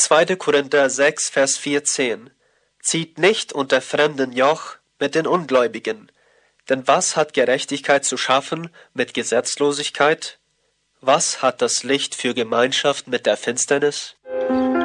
2. Korinther 6, Vers 14. Zieht nicht unter fremden Joch mit den Ungläubigen. Denn was hat Gerechtigkeit zu schaffen mit Gesetzlosigkeit? Was hat das Licht für Gemeinschaft mit der Finsternis?